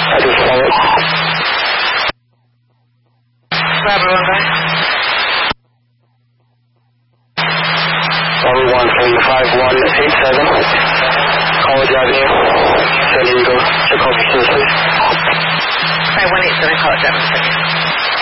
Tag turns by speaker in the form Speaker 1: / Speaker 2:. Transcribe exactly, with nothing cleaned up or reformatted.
Speaker 1: I just saw it.
Speaker 2: Bravo one guy.
Speaker 1: Bravo one three five one eight seven. College Avenue, San Diego. Check officers, please.
Speaker 2: five one eight seven, College Avenue.